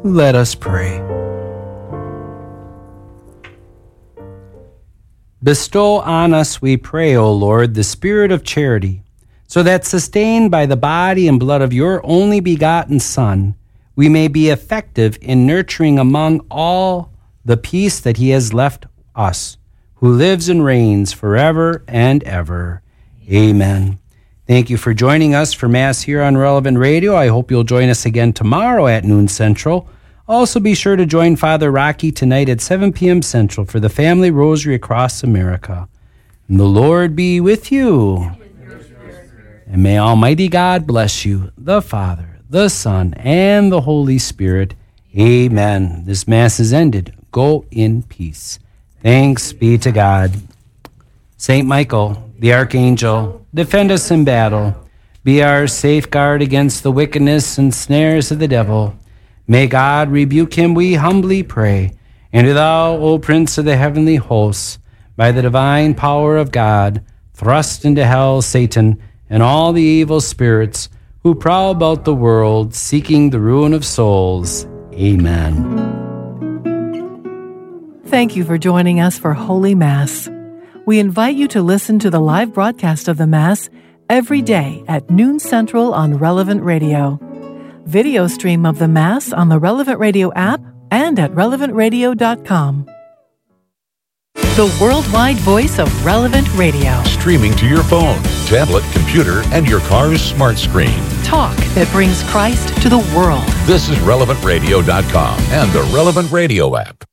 Let us pray. Bestow on us, we pray, O Lord, the spirit of charity, so that sustained by the body and blood of your only begotten Son, we may be effective in nurturing among all the peace that he has left us, who lives and reigns forever and ever. Amen. Thank you for joining us for Mass here on Relevant Radio. I hope you'll join us again tomorrow at noon Central. Also be sure to join Father Rocky tonight at 7 p.m. Central for the Family Rosary Across America. And the Lord be with you. And may Almighty God bless you, the Father, the Son, and the Holy Spirit. Amen. This Mass is ended. Go in peace. Thanks be to God. Saint Michael, the Archangel, defend us in battle. Be our safeguard against the wickedness and snares of the devil. May God rebuke him, we humbly pray. And thou, O Prince of the heavenly hosts, by the divine power of God, thrust into hell Satan and all the evil spirits who prowl about the world, seeking the ruin of souls. Amen. Thank you for joining us for Holy Mass. We invite you to listen to the live broadcast of the Mass every day at noon Central on Relevant Radio. Video stream of the Mass on the Relevant Radio app and at relevantradio.com. The worldwide voice of Relevant Radio. Streaming to your phone, tablet, computer, and your car's smart screen. Talk that brings Christ to the world. This is relevantradio.com and the Relevant Radio app.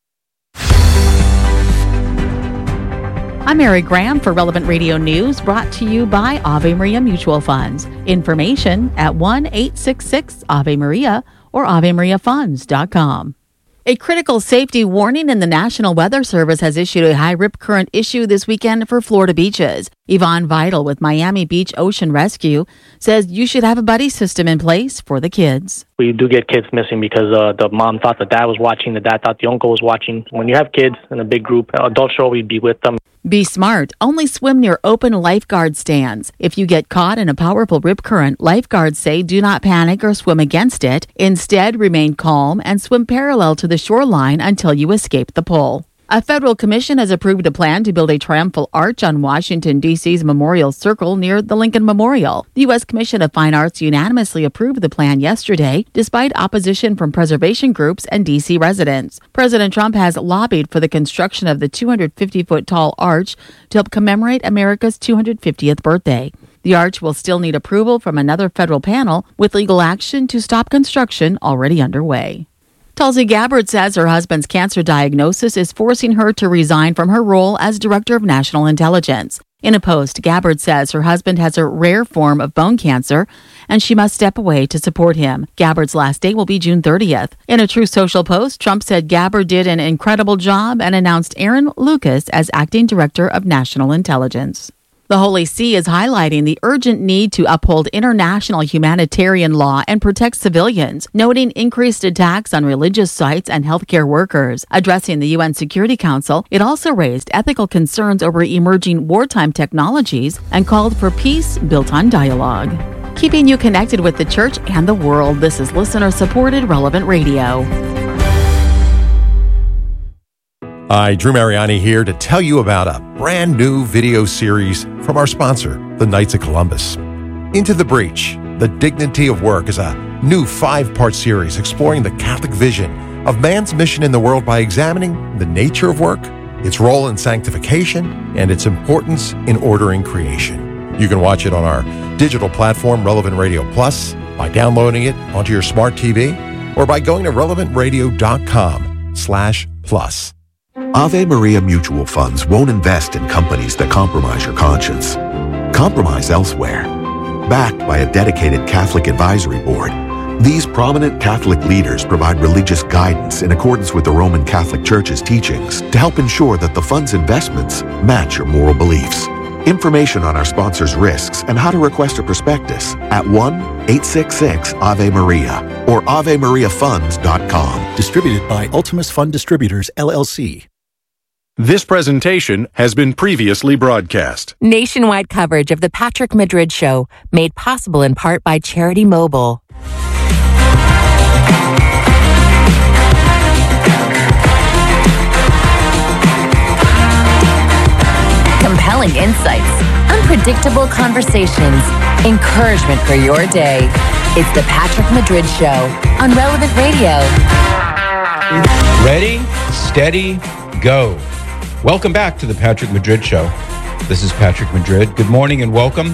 I'm Mary Graham for Relevant Radio News, brought to you by Ave Maria Mutual Funds. Information at 1-866-AVE-MARIA or AveMariaFunds.com. A critical safety warning in the National Weather Service has issued a high rip current issue this weekend for Florida beaches. Yvonne Vital with Miami Beach Ocean Rescue says you should have a buddy system in place for the kids. We do get kids missing because the mom thought the dad was watching, the dad thought the uncle was watching. When you have kids in a big group, adults should always be with them. Be smart. Only swim near open lifeguard stands. If you get caught in a powerful rip current, lifeguards say do not panic or swim against it. Instead, remain calm and swim parallel to the shoreline until you escape the pull. A federal commission has approved a plan to build a triumphal arch on Washington, D.C.'s Memorial Circle near the Lincoln Memorial. The U.S. Commission of Fine Arts unanimously approved the plan yesterday, despite opposition from preservation groups and D.C. residents. President Trump has lobbied for the construction of the 250-foot-tall arch to help commemorate America's 250th birthday. The arch will still need approval from another federal panel, with legal action to stop construction already underway. Tulsi Gabbard says her husband's cancer diagnosis is forcing her to resign from her role as Director of National Intelligence. In a post, Gabbard says her husband has a rare form of bone cancer and she must step away to support him. Gabbard's last day will be June 30th. In a Truth Social post, Trump said Gabbard did an incredible job and announced Aaron Lucas as Acting Director of National Intelligence. The Holy See is highlighting the urgent need to uphold international humanitarian law and protect civilians, noting increased attacks on religious sites and healthcare workers. Addressing the UN Security Council, it also raised ethical concerns over emerging wartime technologies and called for peace built on dialogue. Keeping you connected with the church and the world, this is listener-supported Relevant Radio. Hi, Drew Mariani here to tell you about a brand new video series from our sponsor, the Knights of Columbus. Into the Breach, The Dignity of Work is a new 5-part series exploring the Catholic vision of man's mission in the world by examining the nature of work, its role in sanctification, and its importance in ordering creation. You can watch it on our digital platform, Relevant Radio Plus, by downloading it onto your smart TV, or by going to relevantradio.com/plus. Ave Maria Mutual Funds won't invest in companies that compromise your conscience. Compromise elsewhere. Backed by a dedicated Catholic advisory board, these prominent Catholic leaders provide religious guidance in accordance with the Roman Catholic Church's teachings to help ensure that the fund's investments match your moral beliefs. Information on our sponsors' risks and how to request a prospectus at 1-866-AVE-MARIA or AveMariaFunds.com. Distributed by Ultimus Fund Distributors, LLC. This presentation has been previously broadcast. Nationwide coverage of the Patrick Madrid Show, made possible in part by Charity Mobile. inspiring insights, unpredictable conversations, encouragement for your day. It's the Patrick Madrid Show on Relevant Radio. Ready, steady, go. Welcome back to the Patrick Madrid Show. This is Patrick Madrid. Good morning and welcome.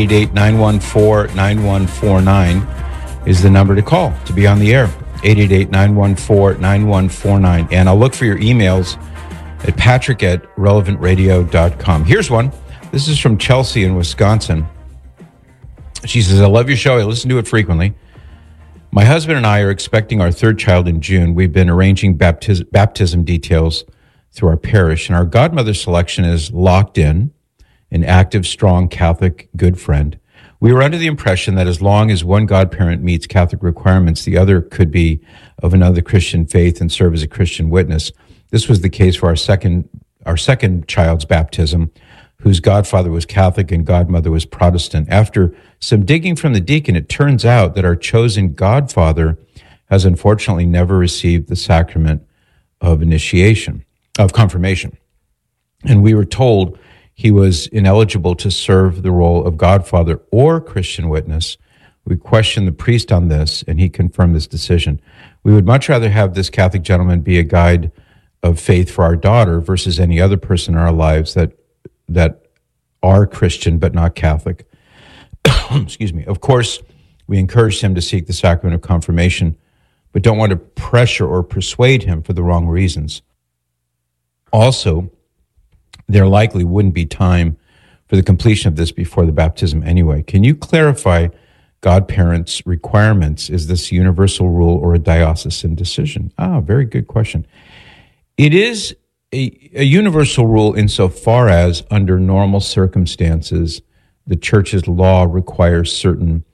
888-914-9149 is the number to call to be on the air. 888-914-9149. And I'll look for your emails at patrick@relevantradio.com. Here's one. This is from Chelsea in Wisconsin. She says, I love your show. I listen to it frequently. My husband and I are expecting our third child in June. We've been arranging baptism details through our parish, and our godmother selection is locked in, an active, strong Catholic good friend. We were under the impression that as long as one godparent meets Catholic requirements, the other could be of another Christian faith and serve as a Christian witness. This was the case for our second child's baptism, whose godfather was Catholic and godmother was Protestant. After some digging from the deacon, it turns out that our chosen godfather has unfortunately never received the sacrament of confirmation. And we were told he was ineligible to serve the role of godfather or Christian witness. We questioned the priest on this, and he confirmed this decision. We would much rather have this Catholic gentleman be a guide of faith for our daughter versus any other person in our lives that are Christian but not Catholic. Excuse me. Of course, we encouraged him to seek the sacrament of confirmation, but don't want to pressure or persuade him for the wrong reasons. Also, there likely wouldn't be time for the completion of this before the baptism anyway. Can you clarify godparents' requirements? Is this a universal rule or a diocesan decision? Very good question. It is a universal rule insofar as, under normal circumstances, the church's law requires certain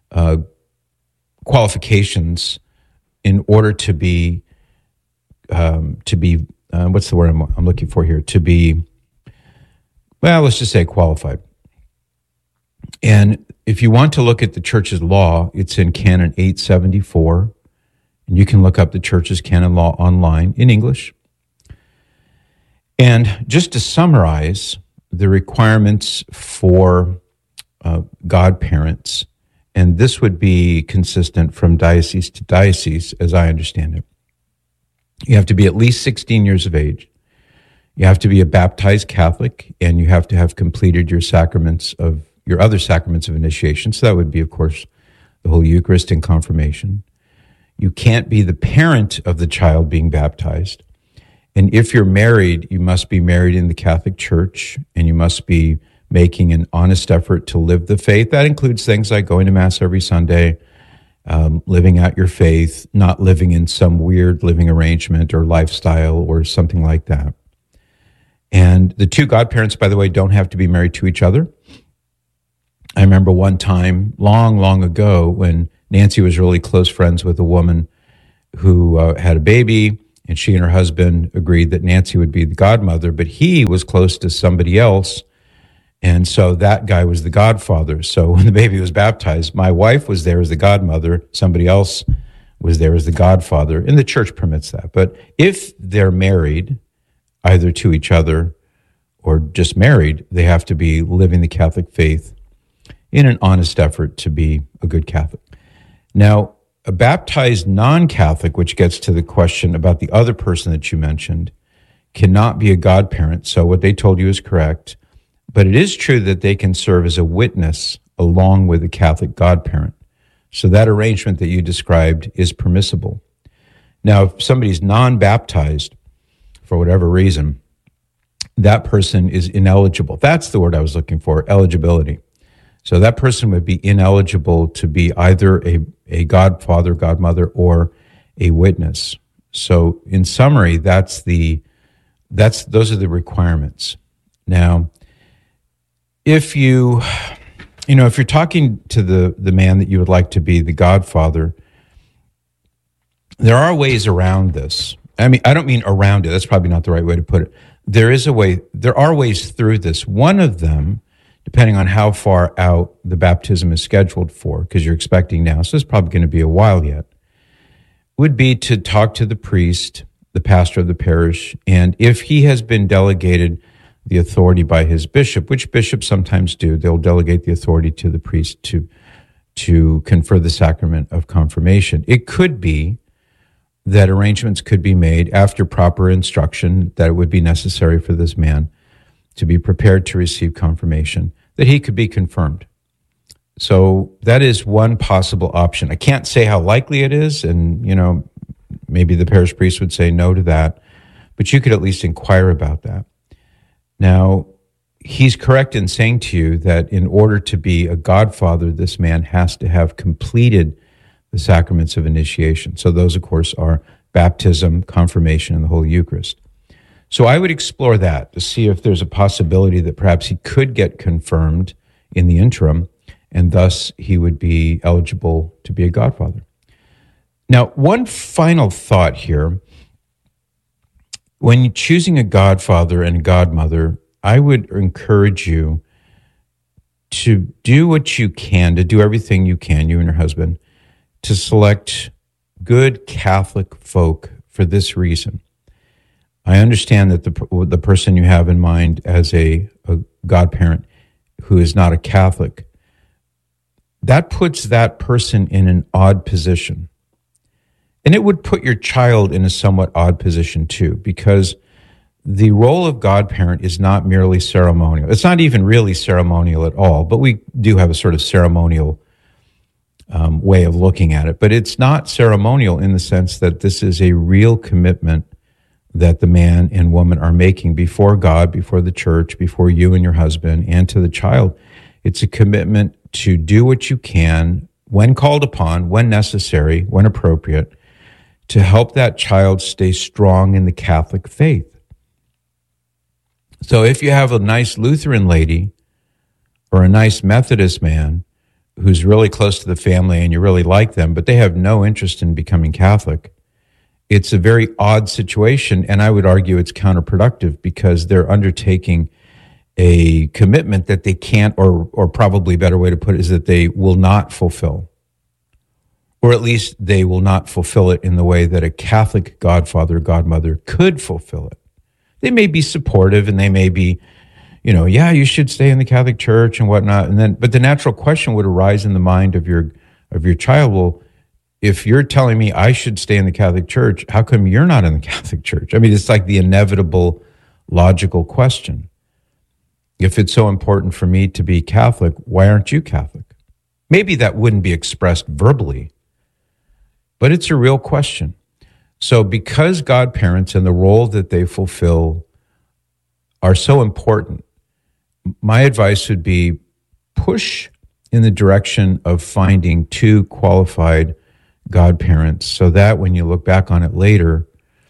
qualifications in order to be what's the word I'm looking for here? To be, well, let's just say qualified. And if you want to look at the church's law, it's in Canon 874, and you can look up the church's canon law online in English. And just to summarize the requirements for godparents, and this would be consistent from diocese to diocese, as I understand it. You have to be at least 16 years of age. You have to be a baptized Catholic, and you have to have completed your other sacraments of initiation. So that would be, of course, the Holy Eucharist and confirmation. You can't be the parent of the child being baptized. And if you're married, you must be married in the Catholic Church, and you must be making an honest effort to live the faith. That includes things like going to Mass every Sunday, living out your faith, not living in some weird living arrangement or lifestyle or something like that. And the two godparents, by the way, don't have to be married to each other. I remember one time, long, long ago, when Nancy was really close friends with a woman who had a baby, and she and her husband agreed that Nancy would be the godmother, but he was close to somebody else, and so that guy was the godfather. So when the baby was baptized, my wife was there as the godmother, somebody else was there as the godfather, and the church permits that. But if they're married, either to each other or just married, they have to be living the Catholic faith in an honest effort to be a good Catholic. Now, a baptized non-Catholic, which gets to the question about the other person that you mentioned, cannot be a godparent. So what they told you is correct. But it is true that they can serve as a witness along with a Catholic godparent. So that arrangement that you described is permissible. Now, if somebody's non-baptized for whatever reason, that person is ineligible. That's the word I was looking for, eligibility. So that person would be ineligible to be either a godfather, godmother, or a witness. So in summary, those are the requirements. Now, if you're talking to the man that you would like to be the godfather, there are ways around this. I mean, I don't mean around it. That's probably not the right way to put it. There are ways through this. One of them, depending on how far out the baptism is scheduled for, because you're expecting now, so it's probably going to be a while yet, would be to talk to the priest, the pastor of the parish, and if he has been delegated the authority by his bishop, which bishops sometimes do. They'll delegate the authority to the priest to confer the sacrament of confirmation. It could be that arrangements could be made after proper instruction that it would be necessary for this man to be prepared to receive confirmation, that he could be confirmed. So that is one possible option. I can't say how likely it is, and, maybe the parish priest would say no to that, but you could at least inquire about that. Now, he's correct in saying to you that in order to be a godfather, this man has to have completed the sacraments of initiation. So those, of course, are baptism, confirmation, and the Holy Eucharist. So I would explore that to see if there's a possibility that perhaps he could get confirmed in the interim, and thus he would be eligible to be a godfather. Now, one final thought here. When choosing a godfather and a godmother, I would encourage you to do what you can, to do everything you can, you and your husband, to select good Catholic folk for this reason. I understand that the person you have in mind as a godparent who is not a Catholic, that puts that person in an odd position. And it would put your child in a somewhat odd position too, because the role of godparent is not merely ceremonial. It's not even really ceremonial at all, but we do have a sort of ceremonial way of looking at it. But it's not ceremonial in the sense that this is a real commitment that the man and woman are making before God, before the church, before you and your husband, and to the child. It's a commitment to do what you can, when called upon, when necessary, when appropriate, to help that child stay strong in the Catholic faith. So if you have a nice Lutheran lady or a nice Methodist man who's really close to the family and you really like them, but they have no interest in becoming Catholic, it's a very odd situation, and I would argue it's counterproductive because they're undertaking a commitment that they can't, or probably a better way to put it is that they will not fulfill. Or at least they will not fulfill it in the way that a Catholic godfather or godmother could fulfill it. They may be supportive and they may be, yeah, you should stay in the Catholic Church and whatnot. But the natural question would arise in the mind of your child, well, if you're telling me I should stay in the Catholic Church, how come you're not in the Catholic Church? I mean, it's like the inevitable logical question. If it's so important for me to be Catholic, why aren't you Catholic? Maybe that wouldn't be expressed verbally, but it's a real question. So because godparents and the role that they fulfill are so important, my advice would be push in the direction of finding two qualified godparents so that when you look back on it later,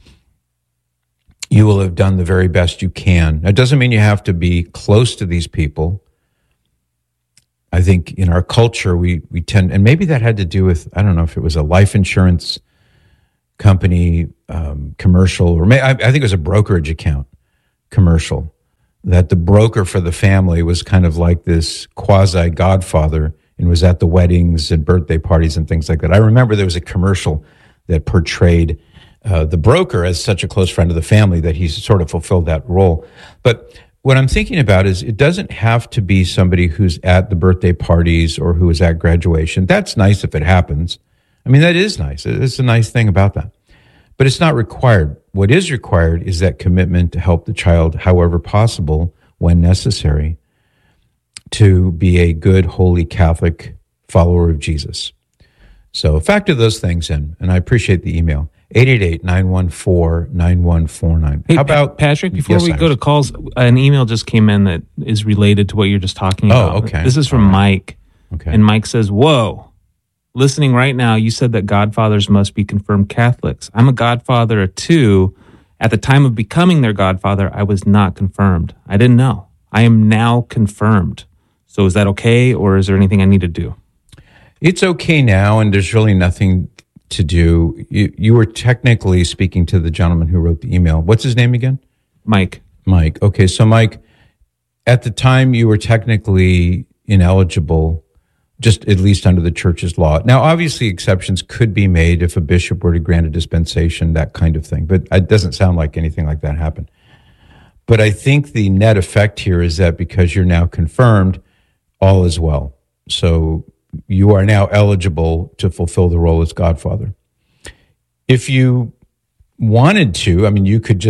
you will have done the very best you can. That doesn't mean you have to be close to these people. I think in our culture, we tend, and maybe that had to do with, I don't know if it was a life insurance company commercial, or I think it was a brokerage account commercial, that the broker for the family was kind of like this quasi-godfather and was at the weddings and birthday parties and things like that. I remember there was a commercial that portrayed the broker as such a close friend of the family that he sort of fulfilled that role. But what I'm thinking about is it doesn't have to be somebody who's at the birthday parties or who is at graduation. That's nice if it happens. I mean, that is nice. It's a nice thing about that. But it's not required. What is required is that commitment to help the child, however possible, when necessary, to be a good, holy Catholic follower of Jesus. So factor those things in, and I appreciate the email. 888-914-9149. Hey, How about Patrick? Before we go to calls, an email just came in that is related to what you're just talking about. Oh, okay. This is from Mike. Okay. And Mike says, "Whoa, listening right now, you said that godfathers must be confirmed Catholics. I'm a godfather of two. At the time of becoming their godfather, I was not confirmed. I didn't know. I am now confirmed. So is that okay, or is there anything I need to do?" It's okay now, and there's really nothing to do. You were technically speaking to the gentleman who wrote the email. What's his name again? Mike. Mike. Okay, so Mike, at the time you were technically ineligible, just at least under the church's law. Now, obviously, exceptions could be made if a bishop were to grant a dispensation, that kind of thing, but it doesn't sound like anything like that happened. But I think the net effect here is that because you're now confirmed, all is well. So you are now eligible to fulfill the role as godfather. If you wanted to, I mean, you could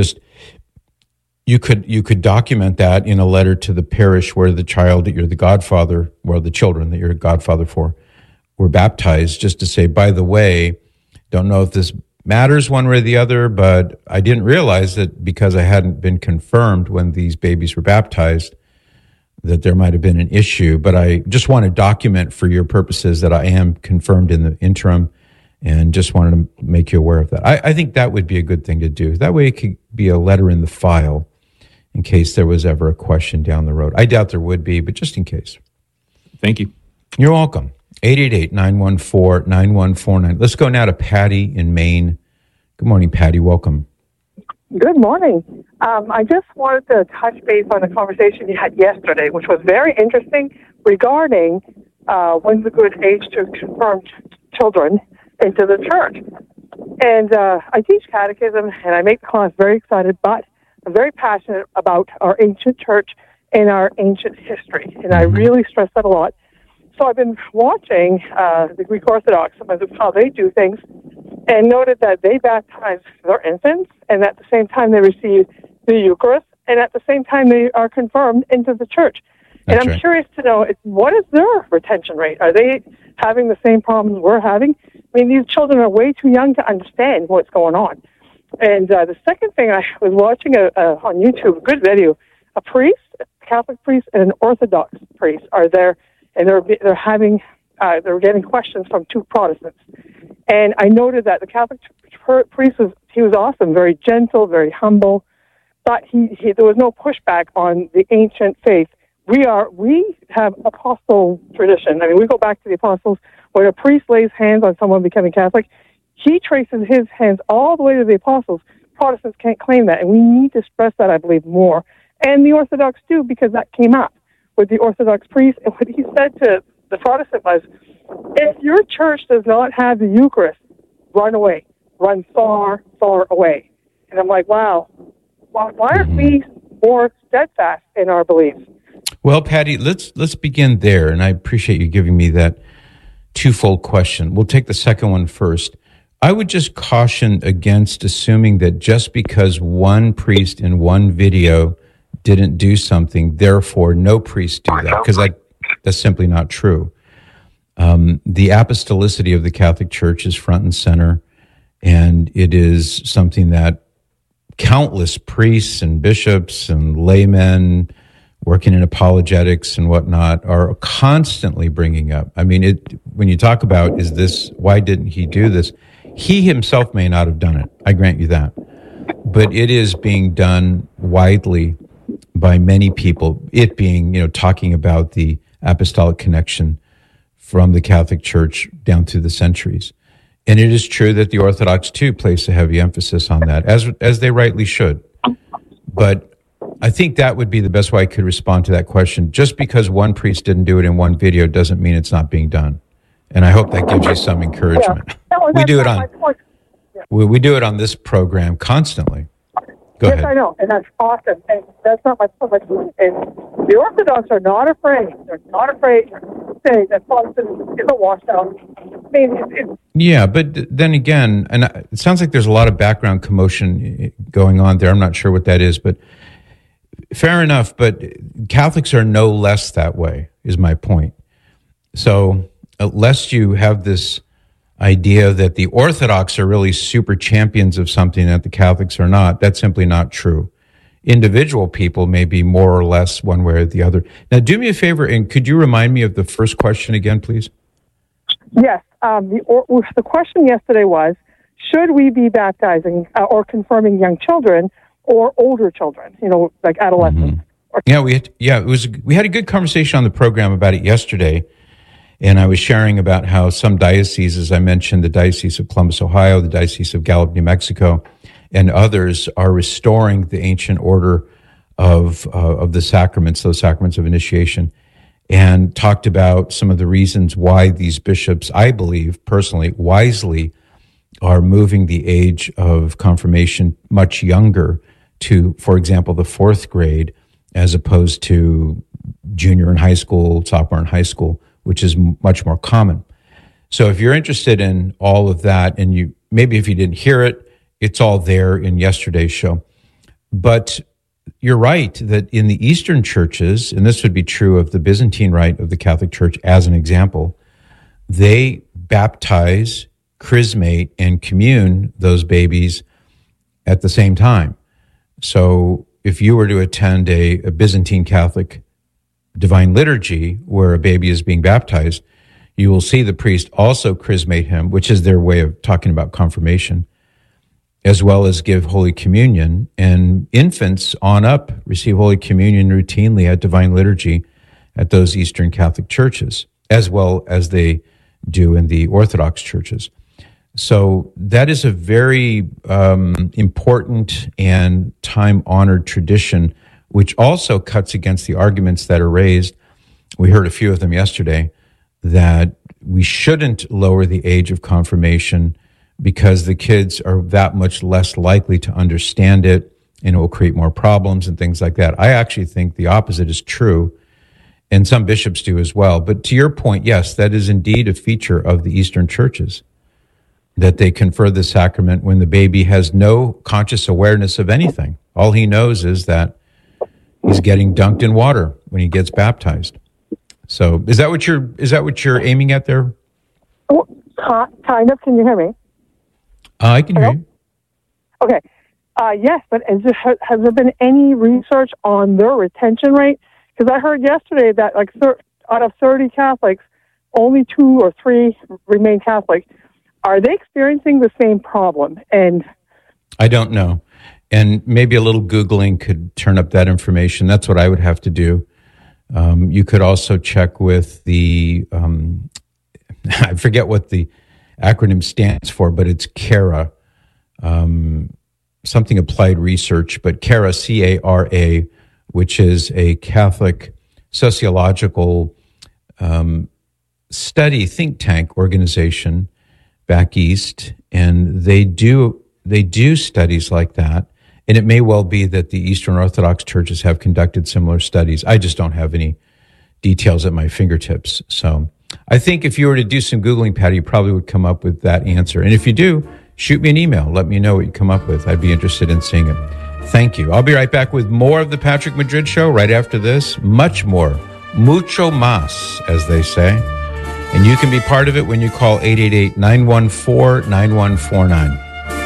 document that in a letter to the parish where the child that you're the godfather, or the children that you're a godfather for, were baptized, just to say, by the way, don't know if this matters one way or the other, but I didn't realize that because I hadn't been confirmed when these babies were baptized, that there might have been an issue. But I just want to document for your purposes that I am confirmed in the interim, and just wanted to make you aware of that. I think that would be a good thing to do. That way it could be a letter in the file in case there was ever a question down the road. I doubt there would be, but just in case. Thank you. You're welcome. 888-914-9149. Let's go now to Patty in Maine. Good morning, Patty. Welcome. Good morning. I just wanted to touch base on the conversation you had yesterday, which was very interesting, regarding when's a good age to confirm children into the church. And I teach catechism, and I make the class very excited, but I'm very passionate about our ancient church and our ancient history, and I really stress that a lot. So I've been watching the Greek Orthodox, how they do things, and noted that they baptize their infants, and at the same time they receive the Eucharist, and at the same time they are confirmed into the church. That's and I'm curious to know, what is their retention rate? Are they having the same problems we're having? I mean, these children are way too young to understand what's going on. And the second thing, I was watching on YouTube, a good video, a priest, a Catholic priest, and an Orthodox priest are there, and they're getting questions from two Protestants. And I noted that the Catholic priest was awesome, very gentle, very humble, but there was no pushback on the ancient faith. We have apostle tradition. I mean, we go back to the apostles. When a priest lays hands on someone becoming Catholic, he traces his hands all the way to the apostles. Protestants can't claim that, and we need to stress that, I believe, more. And the Orthodox do, because that came up with the Orthodox priest. And what he said to the Protestant was, if your church does not have the Eucharist, run away. Run far, far away. And I'm like, wow, why aren't we more steadfast in our beliefs? Well, Patty, let's begin there, and I appreciate you giving me that twofold question. We'll take the second one first. I would just caution against assuming that just because one priest in one video didn't do something, therefore no priest do that, because that's simply not true. The apostolicity of the Catholic Church is front and center, and it is something that countless priests and bishops and laymen working in apologetics and whatnot are constantly bringing up. I mean, when you talk about, why didn't he do this? He himself may not have done it. I grant you that. But it is being done widely by many people, it being, talking about the apostolic connection from the Catholic Church down through the centuries. And it is true that the Orthodox, too, place a heavy emphasis on that, as they rightly should. But I think that would be the best way I could respond to that question. Just because one priest didn't do it in one video doesn't mean it's not being done. And I hope that gives you some encouragement. Yeah. We do it on this program constantly. Go ahead. Yes, I know, and that's awesome. And that's not my point. And the Orthodox are not afraid. They're not afraid to say that Protestantism is a washout. I mean, yeah, but then again, and it sounds like there's a lot of background commotion going on there. I'm not sure what that is, but fair enough. But Catholics are no less that way, is my point. So, lest you have this idea that the Orthodox are really super champions of something that the Catholics are not, that's simply not true. Individual people may be more or less one way or the other. Now, do me a favor, and could you remind me of the first question again, please? Yes. The question yesterday was, should we be baptizing or confirming young children or older children, like adolescents? Mm-hmm. We had a good conversation on the program about it yesterday. And I was sharing about how some dioceses, as I mentioned, the Diocese of Columbus, Ohio, the Diocese of Gallup, New Mexico, and others are restoring the ancient order of the sacraments, those sacraments of initiation, and talked about some of the reasons why these bishops, I believe, personally, wisely, are moving the age of confirmation much younger to, for example, the 4th grade, as opposed to junior in high school, sophomore in high school, which is much more common. So if you're interested in all of that, and maybe if you didn't hear it, it's all there in yesterday's show. But you're right that in the Eastern churches, and this would be true of the Byzantine Rite of the Catholic Church as an example, they baptize, chrismate, and commune those babies at the same time. So if you were to attend a Byzantine Catholic divine liturgy where a baby is being baptized, you will see the priest also chrismate him, which is their way of talking about confirmation, as well as give Holy Communion. And infants on up receive Holy Communion routinely at divine liturgy at those Eastern Catholic churches, as well as they do in the Orthodox churches. So that is a very important and time-honored tradition, which also cuts against the arguments that are raised. We heard a few of them yesterday, that we shouldn't lower the age of confirmation because the kids are that much less likely to understand it, and it will create more problems and things like that. I actually think the opposite is true, and some bishops do as well. But to your point, yes, that is indeed a feature of the Eastern churches, that they confer the sacrament when the baby has no conscious awareness of anything. All he knows is that he's getting dunked in water when he gets baptized. So is that what you're aiming at there? Kind of. Can you hear me? I can hear you. Okay. Yes, but has there been any research on their retention rate? Because I heard yesterday that out of 30 Catholics, only 2 or 3 remain Catholic. Are they experiencing the same problem? And I don't know. And maybe a little Googling could turn up that information. That's what I would have to do. You could also check with the, I forget what the acronym stands for, but it's CARA, something applied research, but CARA, C-A-R-A, which is a Catholic sociological study think tank organization back east, and they do studies like that. And it may well be that the Eastern Orthodox churches have conducted similar studies. I just don't have any details at my fingertips. So I think if you were to do some Googling, Patty, you probably would come up with that answer. And if you do, shoot me an email. Let me know what you come up with. I'd be interested in seeing it. Thank you. I'll be right back with more of the Patrick Madrid Show right after this. Much more. Mucho más, as they say. And you can be part of it when you call 888-914-9149.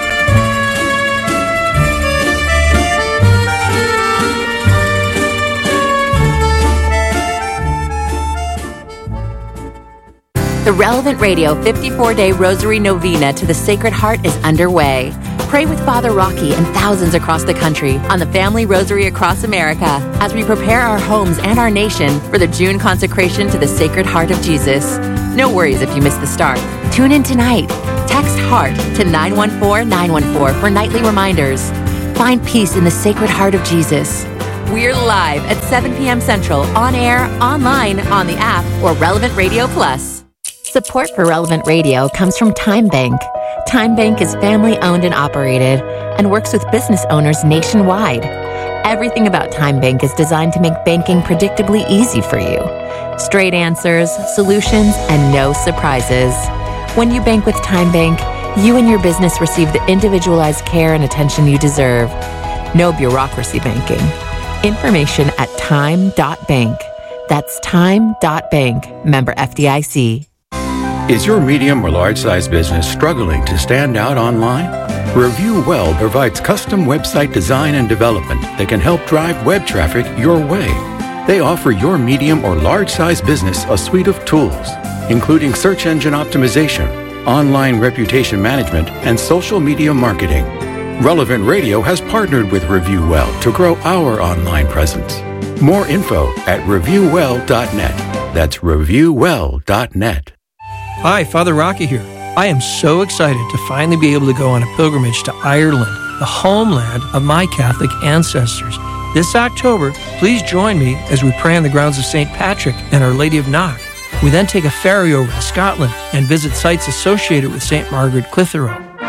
The Relevant Radio 54-Day Rosary Novena to the Sacred Heart is underway. Pray with Father Rocky and thousands across the country on the Family Rosary across America as we prepare our homes and our nation for the June consecration to the Sacred Heart of Jesus. No worries if you miss the start. Tune in tonight. Text HEART to 914-914 for nightly reminders. Find peace in the Sacred Heart of Jesus. We're live at 7 p.m. Central, on air, online, on the app, or Relevant Radio Plus. Support for Relevant Radio comes from Time Bank. Time Bank is family-owned and operated and works with business owners nationwide. Everything about Time Bank is designed to make banking predictably easy for you. Straight answers, solutions, and no surprises. When you bank with Time Bank, you and your business receive the individualized care and attention you deserve. No bureaucracy banking. Information at time.bank. That's time.bank. Member FDIC. Is your medium or large-size business struggling to stand out online? Review Well provides custom website design and development that can help drive web traffic your way. They offer your medium or large-size business a suite of tools, including search engine optimization, online reputation management, and social media marketing. Relevant Radio has partnered with Review Well to grow our online presence. More info at reviewwell.net. That's reviewwell.net. Hi, Father Rocky here. I am so excited to finally be able to go on a pilgrimage to Ireland, the homeland of my Catholic ancestors. This October, please join me as we pray on the grounds of St. Patrick and Our Lady of Knock. We then take a ferry over to Scotland and visit sites associated with St. Margaret Clitheroe.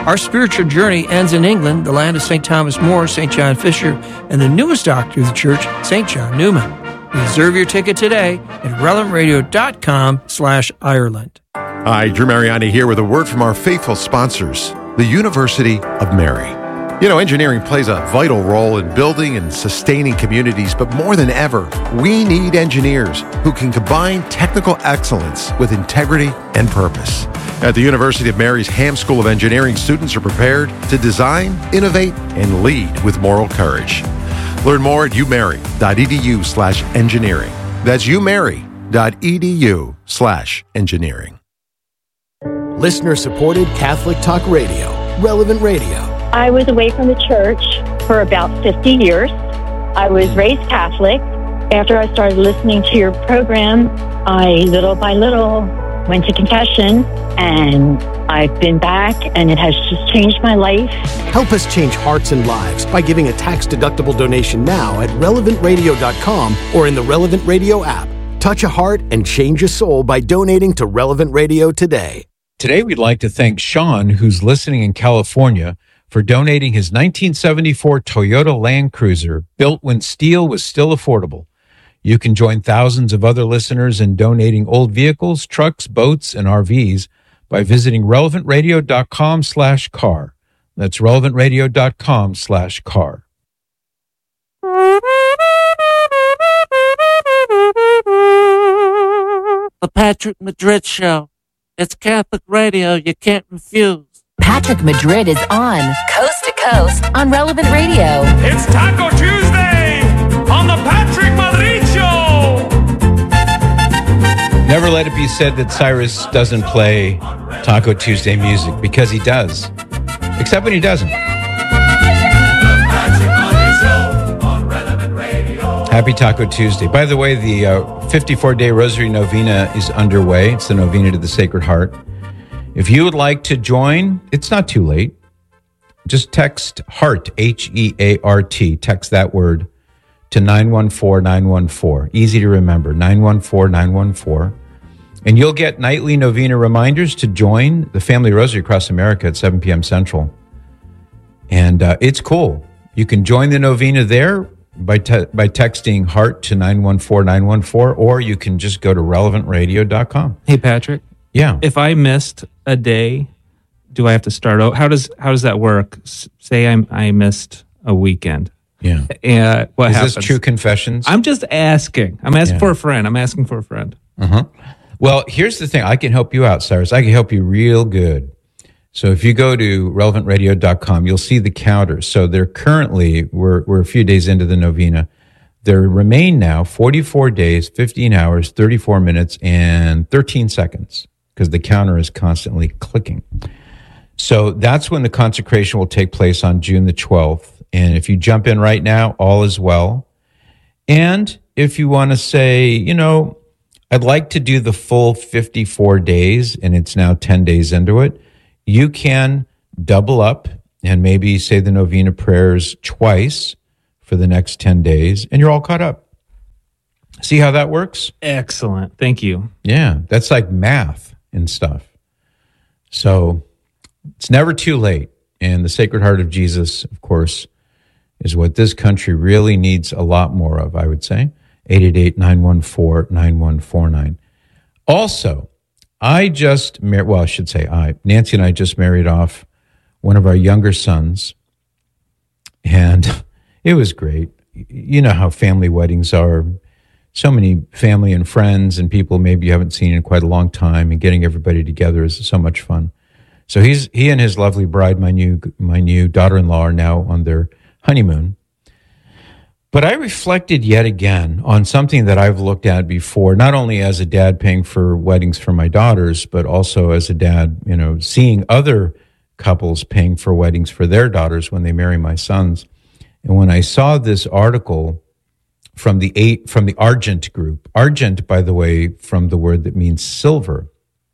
Our spiritual journey ends in England, the land of St. Thomas More, St. John Fisher, and the newest doctor of the church, St. John Newman. Reserve your ticket today at relevantradio.com/Ireland. Hi, Drew Mariani here with a word from our faithful sponsors, the University of Mary. You know, engineering plays a vital role in building and sustaining communities, but more than ever, we need engineers who can combine technical excellence with integrity and purpose. At the University of Mary's Ham School of Engineering, students are prepared to design, innovate, and lead with moral courage. Learn more at umary.edu/engineering. That's umary.edu/engineering. Listener-supported Catholic Talk Radio, Relevant Radio. I was away from the church for about 50 years. I was raised Catholic. After I started listening to your program, I, little by little, went to confession, and I've been back, and it has just changed my life. Help us change hearts and lives by giving a tax-deductible donation now at relevantradio.com or in the Relevant Radio app. Touch a heart and change a soul by donating to Relevant Radio today. Today, we'd like to thank Sean, who's listening in California, for donating his 1974 Toyota Land Cruiser, built when steel was still affordable. You can join thousands of other listeners in donating old vehicles, trucks, boats, and RVs by visiting relevantradio.com/car. That's relevantradio.com/car. The Patrick Madrid Show. It's Catholic radio you can't refuse. Patrick Madrid is on Coast to Coast on Relevant Radio. It's Taco Tuesday on the Patrick Madrid Show. Never let it be said that Cyrus doesn't play Taco Tuesday music, because he does. Except when he doesn't. Happy Taco Tuesday. By the way, the 54-day Rosary Novena is underway. It's the Novena to the Sacred Heart. If you would like to join, it's not too late. Just text HEART, H-E-A-R-T. Text that word to 914-914. Easy to remember, 914-914. And you'll get nightly Novena reminders to join the Family Rosary across America at 7 p.m. Central. And it's cool. You can join the Novena there by texting HEART to 914-914, or you can just go to relevantradio.com. Hey, Patrick. Yeah. If I missed a day, do I have to start over? How does that work? Say I missed a weekend. Yeah. What Is happens? this True Confessions? I'm just asking. I'm asking for a friend. I'm asking for a friend. Uh-huh. Well, here's the thing. I can help you out, Cyrus. I can help you real good. So if you go to relevantradio.com, you'll see the counters. So they're currently, we're a few days into the Novena. There remain now 44 days, 15 hours, 34 minutes, and 13 seconds, because the counter is constantly clicking. So that's when the consecration will take place on June the 12th. And if you jump in right now, all is well. And if you want to say, you know, I'd like to do the full 54 days, and it's now 10 days into it, you can double up and maybe say the Novena prayers twice for the next 10 days, and you're all caught up. See how that works? Excellent. Thank you. Yeah, that's like math and stuff. So it's never too late. And the Sacred Heart of Jesus, of course, is what this country really needs a lot more of, I would say. 888-914-9149. Also, Nancy and I just married off one of our younger sons, and it was great. You know how family weddings are. So many family and friends and people maybe you haven't seen in quite a long time, and getting everybody together is so much fun. So he and his lovely bride, my new daughter-in-law, are now on their honeymoon. But I reflected yet again on something that I've looked at before, not only as a dad paying for weddings for my daughters, but also as a dad, you know, seeing other couples paying for weddings for their daughters when they marry my sons. And when I saw this article from the Argent group, Argent, by the way, from the word that means silver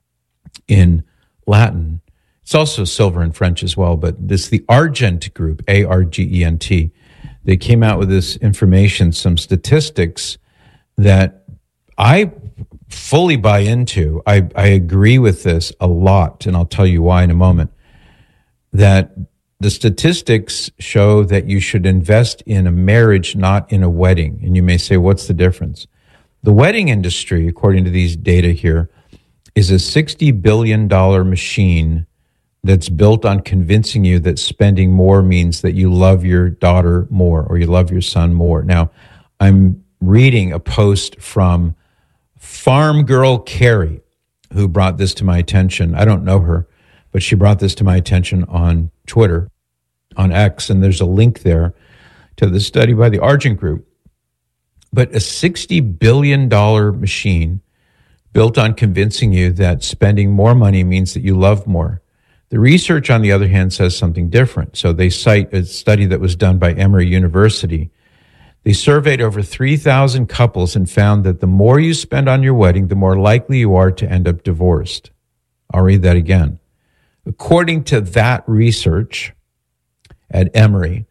in Latin. It's also silver in French as well, but this the Argent group, A-R-G-E-N-T. They came out with this information, some statistics that I fully buy into. I agree with this a lot, and I'll tell you why in a moment. that the statistics show that you should invest in a marriage, not in a wedding. And you may say, what's the difference? The wedding industry, according to these data here, is a $60 billion machine that's built on convincing you that spending more means that you love your daughter more or you love your son more. Now, I'm reading a post from Farm Girl Carrie, who brought this to my attention. I don't know her, but she brought this to my attention on Twitter, on X, and there's a link there to the study by the Argent Group. But a $60 billion machine built on convincing you that spending more money means that you love more. The research, on the other hand, says something different. So they cite a study that was done by Emory University. They surveyed over 3,000 couples and found that the more you spend on your wedding, the more likely you are to end up divorced. I'll read that again. According to that research at Emory,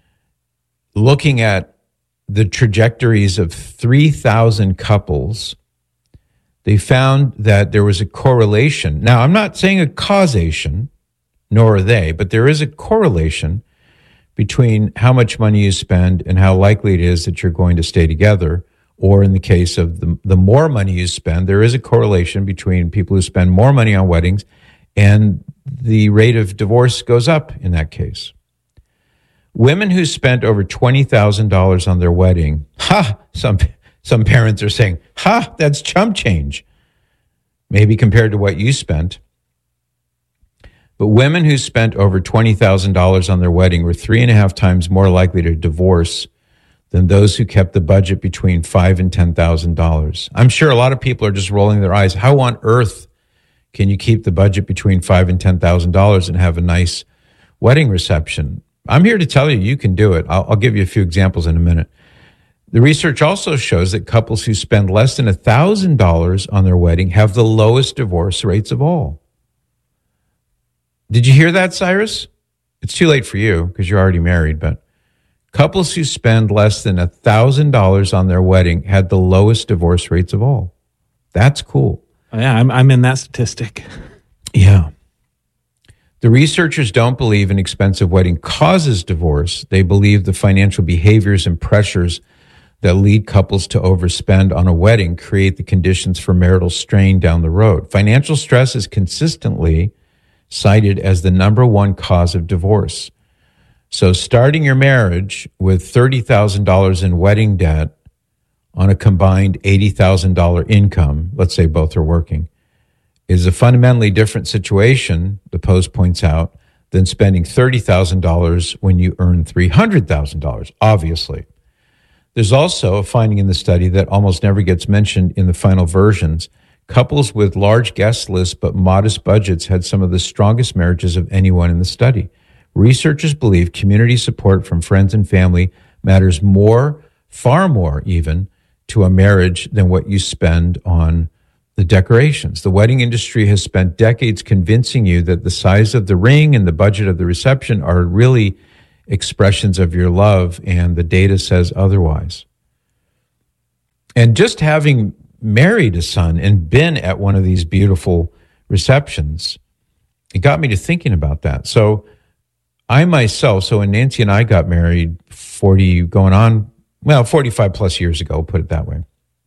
looking at the trajectories of 3,000 couples, they found that there was a correlation. Now, I'm not saying a causation, nor are they, but there is a correlation between how much money you spend and how likely it is that you're going to stay together. Or in the case of the more money you spend, there is a correlation between people who spend more money on weddings and the rate of divorce goes up in that case. Women who spent over $20,000 on their wedding, some parents are saying, that's chump change, maybe compared to what you spent. But women who spent over $20,000 on their wedding were 3.5 times more likely to divorce than those who kept the budget between $5,000 and $10,000. I'm sure a lot of people are just rolling their eyes. How on earth can you keep the budget between $5,000 and $10,000 and have a nice wedding reception? I'm here to tell you, you can do it. I'll give you a few examples in a minute. The research also shows that couples who spend less than $1,000 on their wedding have the lowest divorce rates of all. Did you hear that, Cyrus? It's too late for you because you're already married, but couples who spend less than $1,000 on their wedding had the lowest divorce rates of all. That's cool. Oh, yeah, I'm in that statistic. Yeah. The researchers don't believe an expensive wedding causes divorce. They believe the financial behaviors and pressures that lead couples to overspend on a wedding create the conditions for marital strain down the road. Financial stress is consistently cited as the number one cause of divorce. So starting your marriage with $30,000 in wedding debt on a combined $80,000 income, let's say both are working, is a fundamentally different situation, the Post points out, than spending $30,000 when you earn $300,000, obviously. There's also a finding in the study that almost never gets mentioned in the final versions. Couples with large guest lists but modest budgets had some of the strongest marriages of anyone in the study. Researchers believe community support from friends and family matters more, far more even, to a marriage than what you spend on the decorations. The wedding industry has spent decades convincing you that the size of the ring and the budget of the reception are really expressions of your love, and the data says otherwise. And just having married a son and been at one of these beautiful receptions, it got me to thinking about that. So I myself, so when Nancy and I got married 45 plus years ago, put it that way,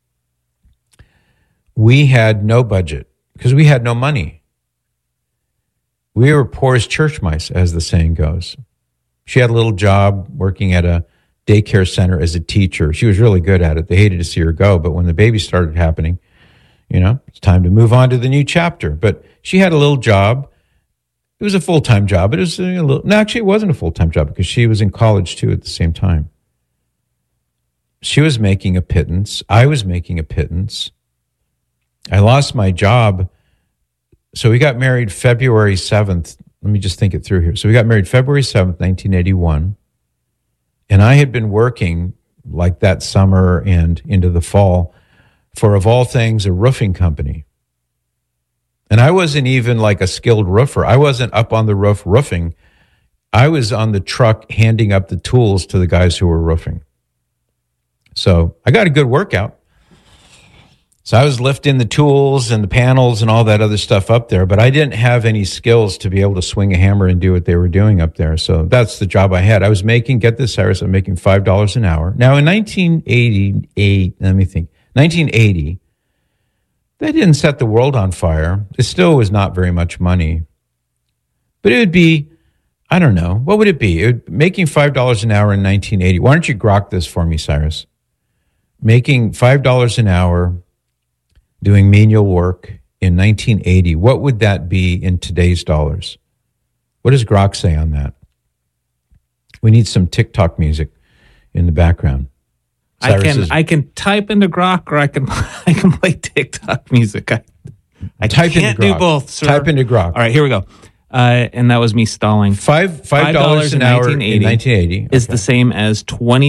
we had no budget because we had no money. We were poor as church mice, as the saying goes. She had a little job working at a daycare center as a teacher. She was really good at it. They hated to see her go, but when the baby started happening, it's time to move on to the new chapter. But she had a little job. It was a full-time job. It was actually, it wasn't a full-time job because she was in college too at the same time. She was making a pittance. I was making a pittance. I lost my job. So we got married February 7th. Let me just think it through here. So we got married February 7th, 1981. And I had been working like that summer and into the fall for, of all things, a roofing company. And I wasn't even like a skilled roofer. I wasn't up on the roof roofing. I was on the truck handing up the tools to the guys who were roofing. So I got a good workout. So I was lifting the tools and the panels and all that other stuff up there, but I didn't have any skills to be able to swing a hammer and do what they were doing up there. So that's the job I had. I was making, get this, Cyrus, I'm making $5 an hour. Now in 1980, they didn't set the world on fire. It still was not very much money. But it would be, I don't know, what would it be? Making $5 an hour in 1980. Why don't you grok this for me, Cyrus? Making $5 an hour doing menial work in 1980, what would that be in today's dollars? What does Grok say on that? We need some TikTok music in the background. I can type into Grok, or I can play TikTok music. I type can't into Grok. do both, sir. Type into Grok. All right, here we go. And that was me stalling. $5 an hour in 1980 is the same as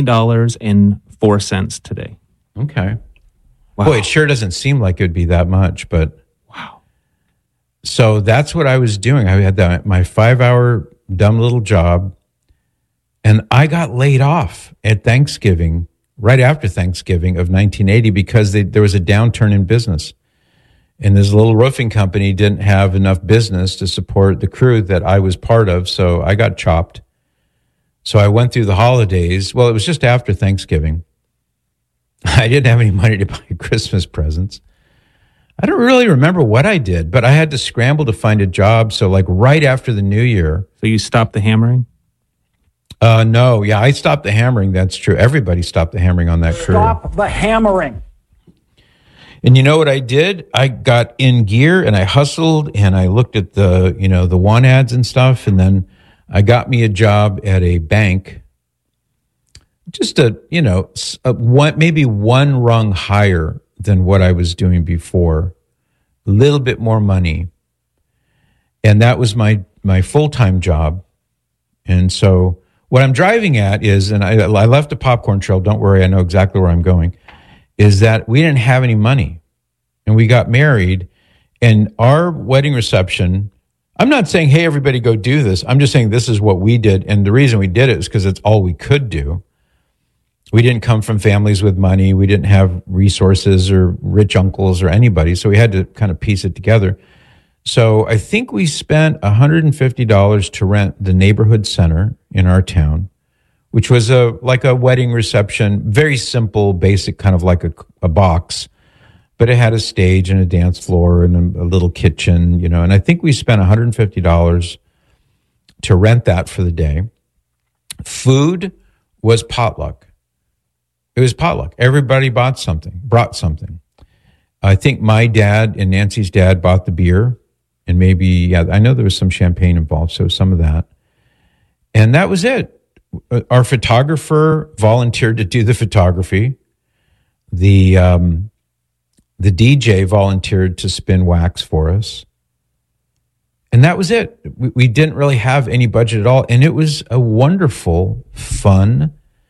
$20.04 today. Okay. Wow. Boy, it sure doesn't seem like it would be that much, but wow. So that's what I was doing. I had my 5-hour dumb little job, and I got laid off at Thanksgiving, right after Thanksgiving of 1980, because there was a downturn in business. And this little roofing company didn't have enough business to support the crew that I was part of, so I got chopped. So I went through the holidays. Well, it was just after Thanksgiving. I didn't have any money to buy Christmas presents. I don't really remember what I did, but I had to scramble to find a job. So like right after the new year. So you stopped the hammering? No. Yeah, I stopped the hammering. That's true. Everybody stopped the hammering on that crew. Stop the hammering. And you know what I did? I got in gear and I hustled and I looked at the want ads and stuff. And then I got me a job at a bank. Just maybe one rung higher than what I was doing before, a little bit more money. And that was my full-time job. And so what I'm driving at is, and I left a popcorn trail, don't worry, I know exactly where I'm going, is that we didn't have any money. And we got married, and our wedding reception, I'm not saying, hey, everybody go do this. I'm just saying this is what we did. And the reason we did it is because it's all we could do. We didn't come from families with money. We didn't have resources or rich uncles or anybody. So we had to kind of piece it together. So I think we spent $150 to rent the neighborhood center in our town, which was like a wedding reception, very simple, basic, kind of like a box. But it had a stage and a dance floor and a little kitchen, and I think we spent $150 to rent that for the day. Food was potluck. It was potluck. Everybody brought something. I think my dad and Nancy's dad bought the beer, and maybe, I know there was some champagne involved, so some of that. And that was it. Our photographer volunteered to do the photography. The DJ volunteered to spin wax for us. And that was it. We didn't really have any budget at all. And it was a wonderful, fun,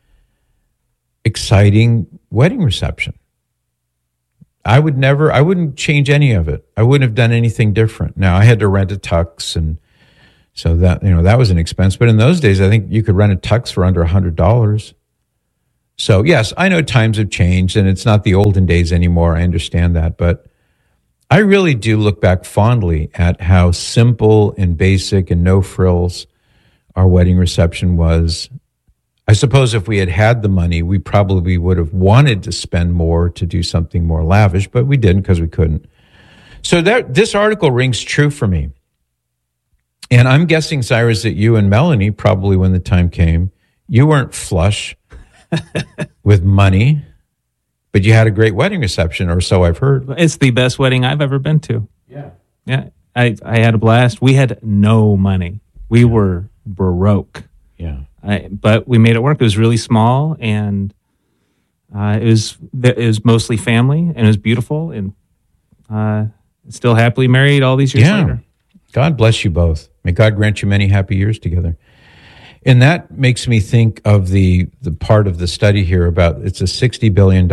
exciting wedding reception. I wouldn't change any of it. I wouldn't have done anything different. Now, I had to rent a tux, and so that, that was an expense. But in those days, I think you could rent a tux for under $100. So yes, I know times have changed and it's not the olden days anymore. I understand that. But I really do look back fondly at how simple and basic and no frills our wedding reception was. I suppose if we had had the money, we probably would have wanted to spend more to do something more lavish, but we didn't because we couldn't. So this article rings true for me. And I'm guessing, Cyrus, that you and Melanie, probably when the time came, you weren't flush with money, but you had a great wedding reception, or so I've heard. It's the best wedding I've ever been to. Yeah. Yeah. I had a blast. We had no money. We were broke. Yeah. But we made it work. It was really small, and it was mostly family, and it was beautiful, and still happily married all these years later. God bless you both. May God grant you many happy years together. And that makes me think of the part of the study here about it's a $60 billion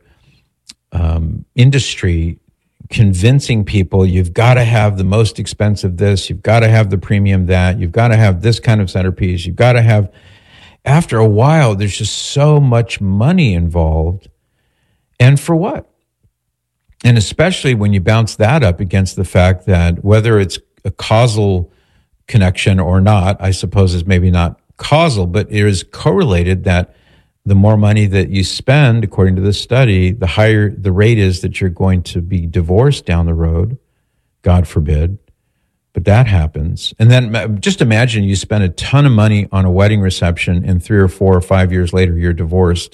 industry convincing people you've got to have the most expensive this, you've got to have the premium that, you've got to have this kind of centerpiece, you've got to have, after a while, there's just so much money involved. And for what? And especially when you bounce that up against the fact that whether it's a causal connection or not, I suppose is maybe not causal, but it is correlated that the more money that you spend, according to this study, the higher the rate is that you're going to be divorced down the road, God forbid. But that happens. And then just imagine you spend a ton of money on a wedding reception and 3 or 4 or 5 years later, you're divorced.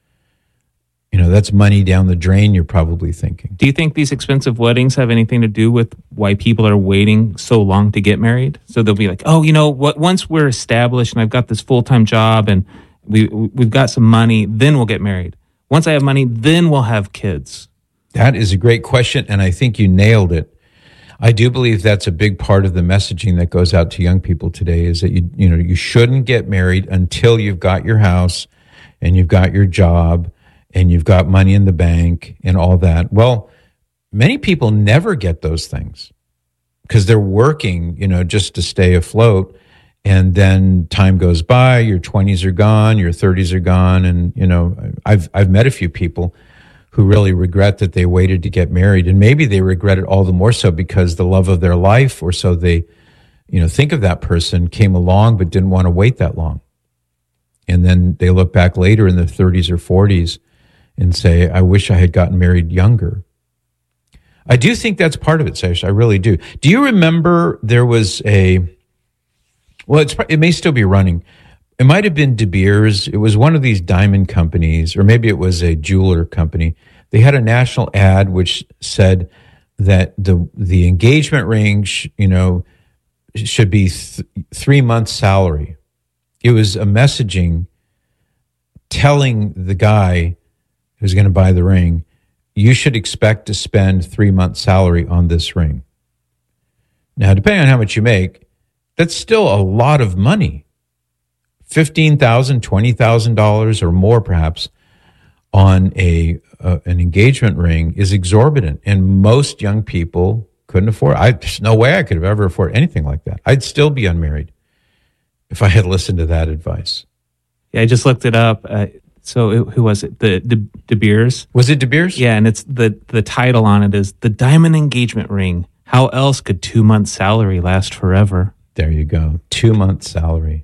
You know, that's money down the drain, you're probably thinking. Do you think these expensive weddings have anything to do with why people are waiting so long to get married? So they'll be like, oh, you know, once we're established and I've got this full-time job and we've got some money, then we'll get married. Once I have money, then we'll have kids. That is a great question, and I think you nailed it. I do believe that's a big part of the messaging that goes out to young people today is that you shouldn't get married until you've got your house and you've got your job and you've got money in the bank and all that. Well, many people never get those things because they're working, just to stay afloat. And then time goes by, your 20s are gone, your 30s are gone. And, I've met a few people who really regret that they waited to get married. And maybe they regret it all the more so because the love of their life, or so they, think of that person, came along but didn't want to wait that long. And then they look back later in their 30s or 40s and say, I wish I had gotten married younger. I do think that's part of it, Sesh. I really do. Do you remember there was it may still be running. It might have been De Beers. It was one of these diamond companies, or maybe it was a jeweler company. They had a national ad which said that the engagement ring, should be 3 months' salary. It was a messaging telling the guy who's going to buy the ring, you should expect to spend 3 months' salary on this ring. Now, depending on how much you make, that's still a lot of money. $15,000, $20,000 or more perhaps on an engagement ring is exorbitant. And most young people couldn't afford it. There's no way I could have ever afforded anything like that. I'd still be unmarried if I had listened to that advice. Yeah, I just looked it up. So who was it? The De Beers? Was it De Beers? Yeah, and it's the title on it is The Diamond Engagement Ring. How else could 2 months' salary last forever? There you go. 2 months' salary.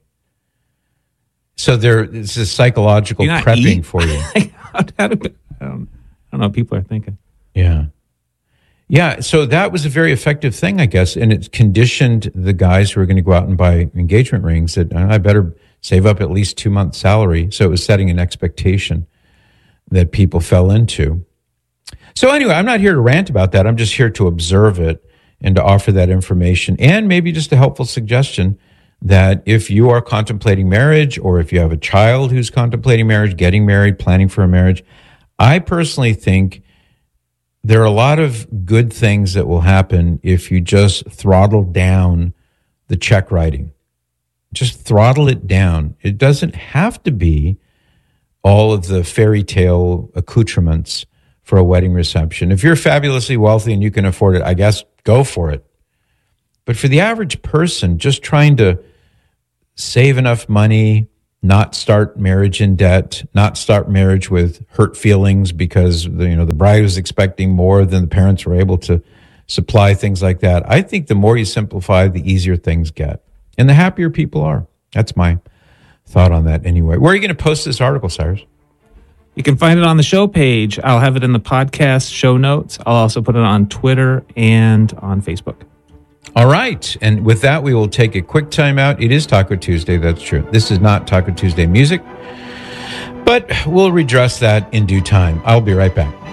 So it's a psychological prepping for you. I don't know what people are thinking. Yeah. Yeah, so that was a very effective thing, I guess, and it conditioned the guys who are going to go out and buy engagement rings that I better save up at least 2 months' salary. So it was setting an expectation that people fell into. So anyway, I'm not here to rant about that. I'm just here to observe it and to offer that information and maybe just a helpful suggestion that if you are contemplating marriage, or if you have a child who's contemplating marriage, getting married, planning for a marriage, I personally think there are a lot of good things that will happen if you just throttle down the check writing. Just throttle it down. It doesn't have to be all of the fairy tale accoutrements for a wedding reception. If you're fabulously wealthy and you can afford it, I guess go for it. But for the average person, just trying to save enough money, not start marriage in debt, not start marriage with hurt feelings because the bride was expecting more than the parents were able to supply, things like that. I think the more you simplify, the easier things get. And the happier people are. That's my thought on that anyway. Where are you going to post this article, Cyrus? You can find it on the show page. I'll have it in the podcast show notes. I'll also put it on Twitter and on Facebook. All right. And with that, we will take a quick time out. It is Taco Tuesday. That's true. This is not Taco Tuesday music, but we'll redress that in due time. I'll be right back.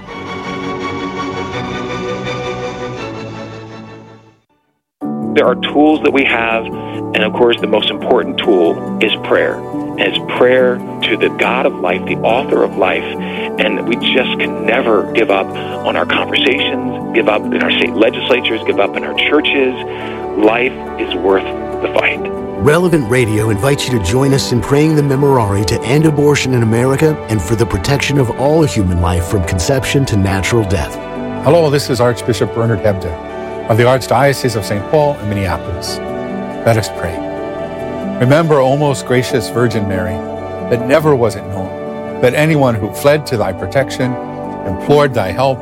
There are tools that we have, and of course, the most important tool is prayer. And it's prayer to the God of life, the author of life. And we just can never give up on our conversations, give up in our state legislatures, give up in our churches. Life is worth the fight. Relevant Radio invites you to join us in praying the Memorare to end abortion in America and for the protection of all human life from conception to natural death. Hello, this is Archbishop Bernard Hebda of the Archdiocese of St. Paul and Minneapolis. Let us pray. Remember, O most gracious Virgin Mary, that never was it known that anyone who fled to thy protection, implored thy help,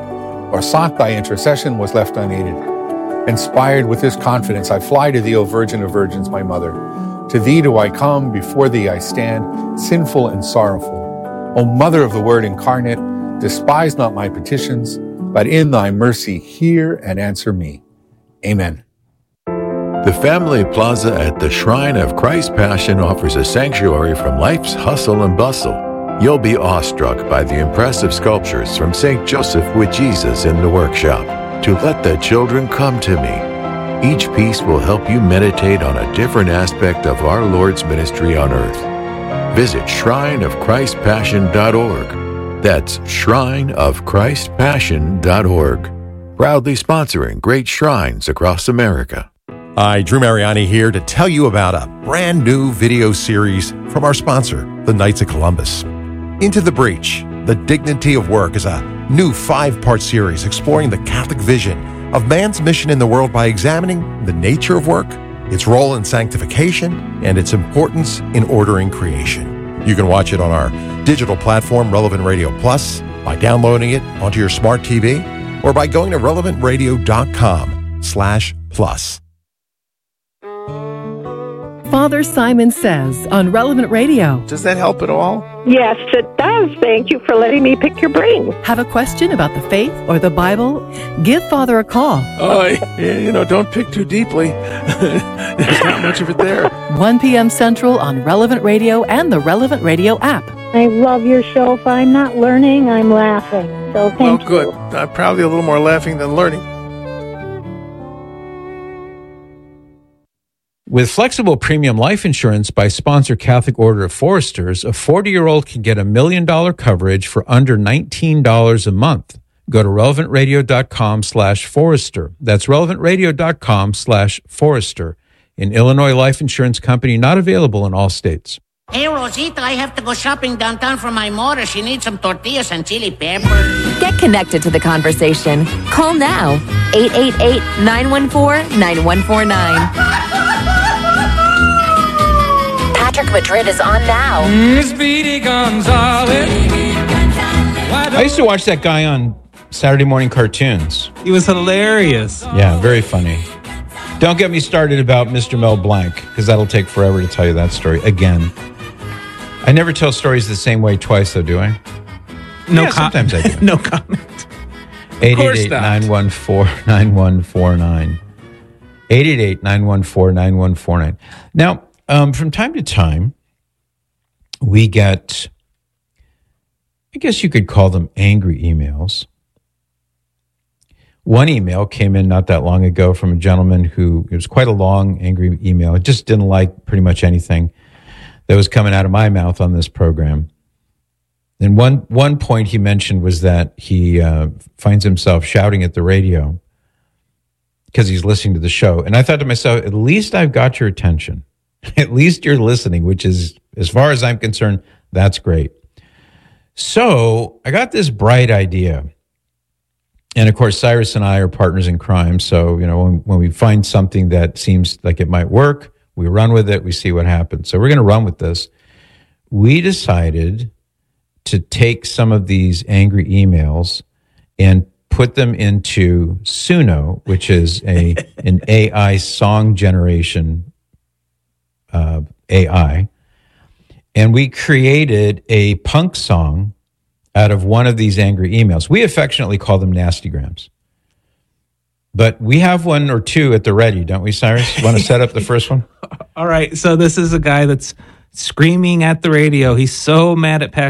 or sought thy intercession was left unaided. Inspired with this confidence, I fly to thee, O Virgin of Virgins, my mother. To thee do I come, before thee I stand, sinful and sorrowful. O Mother of the Word incarnate, despise not my petitions, but in thy mercy hear and answer me. Amen. The Family Plaza at the Shrine of Christ's Passion offers a sanctuary from life's hustle and bustle. You'll be awestruck by the impressive sculptures from St. Joseph with Jesus in the workshop. To let the children come to me. Each piece will help you meditate on a different aspect of our Lord's ministry on earth. Visit shrineofchristpassion.org. That's shrineofchristpassion.org. Proudly sponsoring great shrines across America. Hi, Drew Mariani here to tell you about a brand new video series from our sponsor, the Knights of Columbus. Into the Breach, The Dignity of Work is a new 5-part series exploring the Catholic vision of man's mission in the world by examining the nature of work, its role in sanctification, and its importance in ordering creation. You can watch it on our digital platform, Relevant Radio Plus, by downloading it onto your smart TV, or by going to relevantradio.com/plus. Father Simon Says on Relevant Radio. Does that help at all? Yes, it does. Thank you for letting me pick your brain. Have a question about the faith or the Bible? Give Father a call. Don't pick too deeply. There's not much of it there. 1 p.m. Central on Relevant Radio and the Relevant Radio app. I love your show. If I'm not learning, I'm laughing. So thank you. Good. Probably a little more laughing than learning. With flexible premium life insurance by sponsor Catholic Order of Foresters, a 40-year-old can get $1 million coverage for under $19 a month. Go to relevantradio.com/Forester. That's relevantradio.com/Forester. An Illinois life insurance company not available in all states. Hey, Rosita, I have to go shopping downtown for my mother. She needs some tortillas and chili pepper. Get connected to the conversation. Call now. 888-914-9149. Patrick Madrid is on now. Speedy Gonzalez. I used to watch that guy on Saturday morning cartoons. He was hilarious. Yeah, very funny. Don't get me started about Mr. Mel Blanc, because that'll take forever to tell you that story again. I never tell stories the same way twice, though, do I? Sometimes I do. No comment. 888-914-9149. 888-914-9149. Now, from time to time, we get, I guess you could call them angry emails. One email came in not that long ago from a gentleman who, it was quite a long, angry email. It just didn't like pretty much anything that was coming out of my mouth on this program. And one point he mentioned was that he finds himself shouting at the radio because he's listening to the show. And I thought to myself, at least I've got your attention. At least you're listening, which is, as far as I'm concerned, that's great. So I got this bright idea. And of course, Cyrus and I are partners in crime. So, when we find something that seems like it might work, we run with it, we see what happens. So we're going to run with this. We decided to take some of these angry emails and put them into Suno, which is an AI song generation AI. And we created a punk song out of one of these angry emails. We affectionately call them nastygrams. But we have one or two at the ready, don't we, Cyrus? Want to set up the first one? All right. So this is a guy that's screaming at the radio. He's so mad at Patrick